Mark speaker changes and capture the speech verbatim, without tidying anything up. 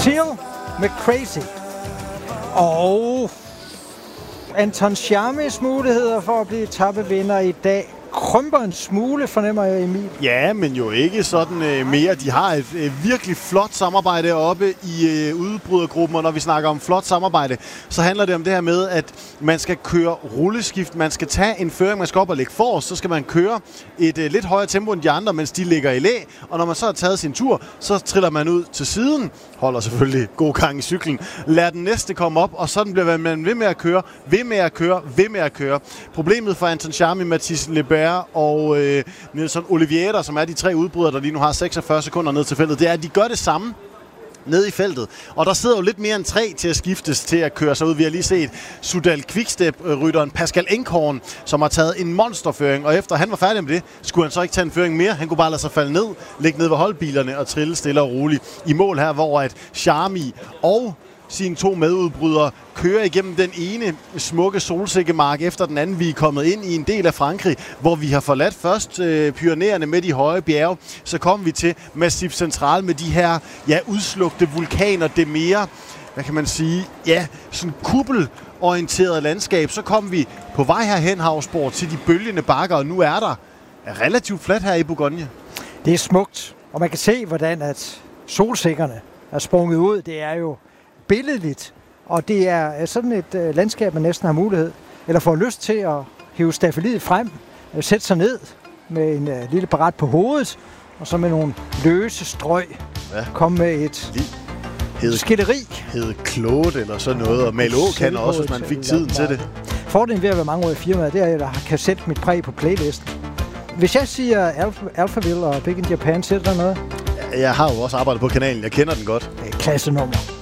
Speaker 1: Seal med Crazy. Og Anton Schamis muligheder for at blive etapevinder i dag krymper en smule, fornemmer jeg, Emil.
Speaker 2: Ja, men jo ikke sådan øh, mere. De har et øh, virkelig flot samarbejde oppe i øh, udbrydergruppen, og når vi snakker om flot samarbejde, så handler det om det her med, at man skal køre rulleskift, man skal tage en føring, man skal op og lægge forrest, så skal man køre et øh, lidt højere tempo end de andre, mens de ligger i læ, og når man så har taget sin tur, så triller man ud til siden, holder selvfølgelig god gang i cyklen, lader den næste komme op, og sådan bliver man ved med at køre, ved med at køre, ved med at køre. Problemet for Anton Schami, Mathisen Lebert og øh, Nelson Oliveira, som er de tre udbrydere, der lige nu har seksogfyrre sekunder ned til feltet, det er, at de gør det samme ned i feltet. Og der sidder jo lidt mere end tre til at skiftes til at køre sig ud. Vi har lige set Soudal Quickstep-rytteren Pascal Enkhorn, som har taget en monsterføring, og efter han var færdig med det, skulle han så ikke tage en føring mere. Han kunne bare lade sig falde ned, ligge ned ved holdbilerne og trille stille og roligt i mål her, hvor at Schami og sine to medudbrydere kører igennem den ene smukke solsikkemark efter den anden. Vi er kommet ind i en del af Frankrig, hvor vi har forladt først øh, Pyrenæerne med de høje bjerge. Så kom vi til Massif Central med de her ja, udslugte vulkaner. Det mere, hvad kan man sige, ja, sådan kuppelorienteret landskab. Så kom vi på vej herhen, Havsborg, til de bølgende bakker, og nu er der relativt fladt her i Bourgogne.
Speaker 1: Det er smukt, og man kan se, hvordan at solsikkerne er sprunget ud. Det er jo billedligt, og det er sådan et øh, landskab, man næsten har mulighed, eller får lyst til at hive staffeliet frem, øh, sætte sig ned med en øh, lille barat på hovedet, og så med nogle løse strøg, ja. Komme med et hed, skilderi.
Speaker 2: Hed Claude eller sådan noget, og Malo kan også, hvis man fik tiden til det.
Speaker 1: Fordelen ved at være mange år i firmaet, det er, at jeg kan sætte mit præg på playlisten. Hvis jeg siger Alpha, Alphaville og Big in Japan, sætter der noget?
Speaker 2: Jeg har jo også arbejdet på kanalen, jeg kender den godt.
Speaker 1: Det er klassenummer.